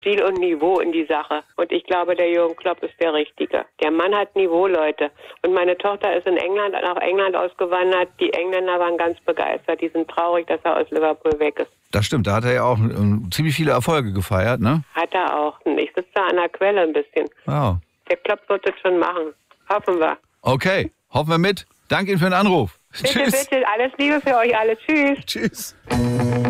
Stil und Niveau in die Sache. Und ich glaube, der Jürgen Klopp ist der Richtige. Der Mann hat Niveau, Leute. Und meine Tochter ist nach England ausgewandert. Die Engländer waren ganz begeistert. Die sind traurig, dass er aus Liverpool weg ist. Das stimmt, da hat er ja auch ziemlich viele Erfolge gefeiert, ne? Hat er auch. Ich sitze da an der Quelle ein bisschen. Wow. Der Klopp wird es schon machen. Hoffen wir. Okay, hoffen wir mit. Danke Ihnen für den Anruf. Bitte, bitte, alles Liebe für euch alle. Tschüss. Tschüss.